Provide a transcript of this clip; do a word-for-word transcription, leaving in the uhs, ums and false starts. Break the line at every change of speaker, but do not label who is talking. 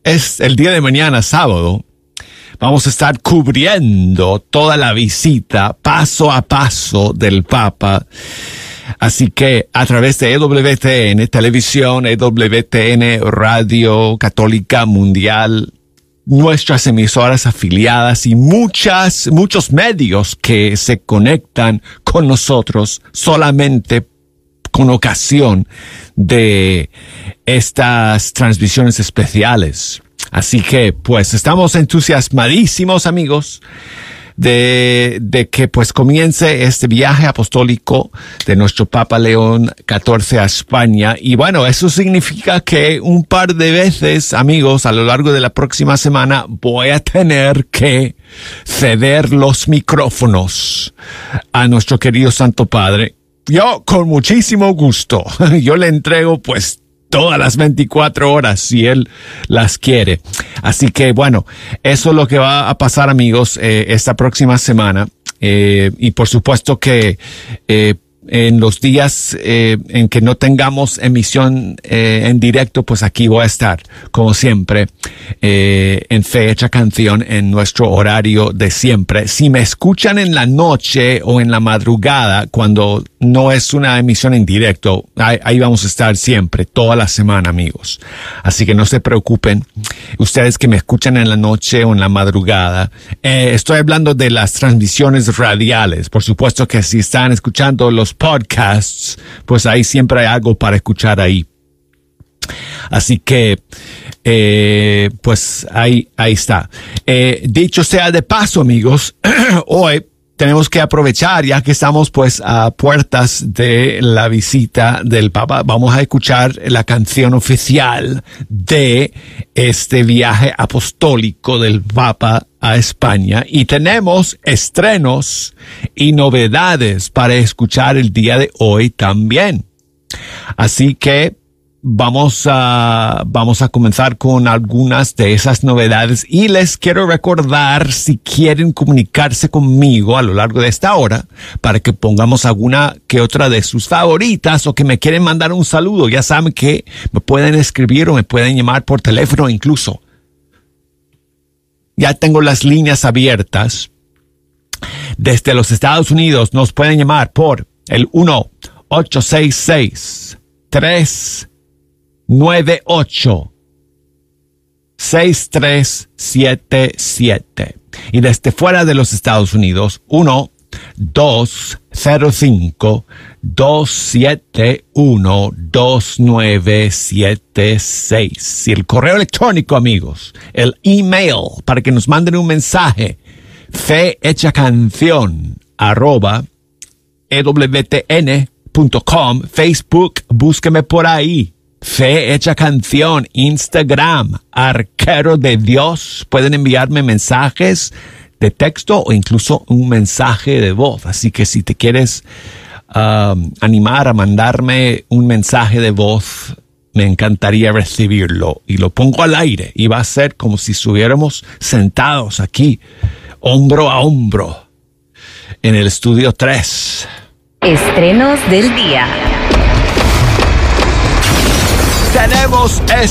es el día de mañana, sábado, vamos a estar cubriendo toda la visita paso a paso del Papa. Así que a través de E W T N Televisión, E W T N Radio Católica Mundial, nuestras emisoras afiliadas y muchas, muchos medios que se conectan con nosotros solamente con ocasión de estas transmisiones especiales. Así que, pues, estamos entusiasmadísimos, amigos, de, de que, pues, comience este viaje apostólico de nuestro Papa León catorce a España. Y bueno, eso significa que un par de veces, amigos, a lo largo de la próxima semana voy a tener que ceder los micrófonos a nuestro querido Santo Padre. Yo, con muchísimo gusto, yo le entrego, pues, todas las veinticuatro horas si él las quiere. Así que bueno, eso es lo que va a pasar, amigos, eh, esta próxima semana. Eh, y por supuesto que eh, en los días eh, en que no tengamos emisión eh, en directo, pues aquí voy a estar, como siempre, eh, en Fe Hecha Canción, en nuestro horario de siempre. Si me escuchan en la noche o en la madrugada, cuando no es una emisión en directo, ahí, ahí vamos a estar siempre, toda la semana, amigos. Así que no se preocupen. Ustedes que me escuchan en la noche o en la madrugada, eh, estoy hablando de las transmisiones radiales. Por supuesto que si están escuchando los podcasts, pues ahí siempre hay algo para escuchar ahí. Así que, eh, pues ahí, ahí está. Eh, dicho sea de paso, amigos, hoy tenemos que aprovechar, ya que estamos pues a puertas de la visita del Papa. Vamos a escuchar la canción oficial de este viaje apostólico del Papa a España. Y tenemos estrenos y novedades para escuchar el día de hoy también. Así que Vamos a, vamos a comenzar con algunas de esas novedades y les quiero recordar, si quieren comunicarse conmigo a lo largo de esta hora, para que pongamos alguna que otra de sus favoritas o que me quieren mandar un saludo, ya saben que me pueden escribir o me pueden llamar por teléfono incluso. Ya tengo las líneas abiertas. Desde los Estados Unidos nos pueden llamar por el uno ocho seis seis tres nueve ocho seis tres siete siete. Y desde fuera de los Estados Unidos, uno dos cero cinco dos siete uno dos nueve siete seis. Y el correo electrónico, amigos, el email para que nos manden un mensaje, fehechacanción arroba ewtn punto com. Facebook, búsqueme por ahí. Fe Hecha Canción, Instagram, Arquero de Dios. Pueden enviarme mensajes de texto o incluso un mensaje de voz. Así que si te quieres um, animar a mandarme un mensaje de voz, me encantaría recibirlo. Y lo pongo al aire y va a ser como si estuviéramos sentados aquí, hombro a hombro, en el estudio tres.
Estrenos del día.
Tenemos